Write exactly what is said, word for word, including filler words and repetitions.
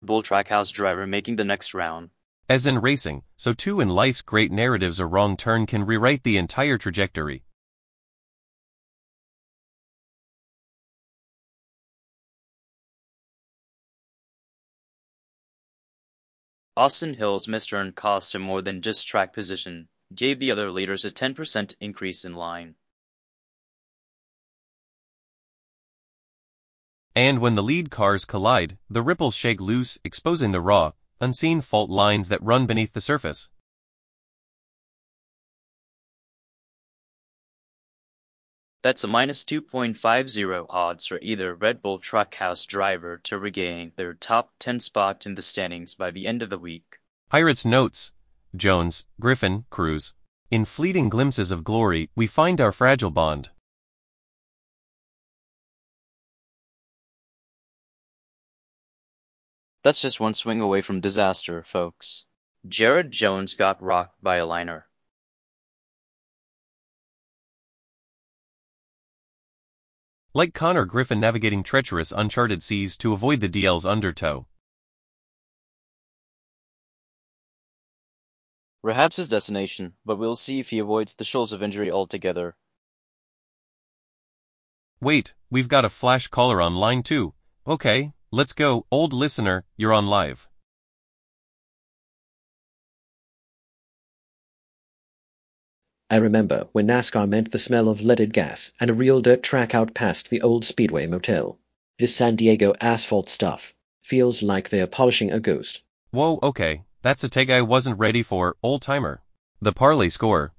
Bull Trackhouse driver making the next round. As in racing, so too in life's great narratives, a wrong turn can rewrite the entire trajectory. Austin Hill's misturn cost him more than just track position, gave the other leaders a ten percent increase in line. And when the lead cars collide, the ripples shake loose, exposing the raw, unseen fault lines that run beneath the surface. That's a minus two point five zero odds for either Red Bull Trackhouse driver to regain their top ten spot in the standings by the end of the week. Pirates notes, Jones, Griffin, Cruz. In fleeting glimpses of glory, we find our fragile bond. That's just one swing away from disaster, folks. Jared Jones got rocked by a liner. Like Connor Griffin navigating treacherous uncharted seas to avoid the D L's undertow. Perhaps his destination, but we'll see if he avoids the shoals of injury altogether. Wait, we've got a flash caller on line two. Okay, let's go. Old listener, you're on live. I remember when NASCAR meant the smell of leaded gas and a real dirt track out past the old Speedway Motel. This San Diego asphalt stuff feels like they're polishing a ghost. Whoa, okay, that's a take I wasn't ready for, old timer. The parlay score,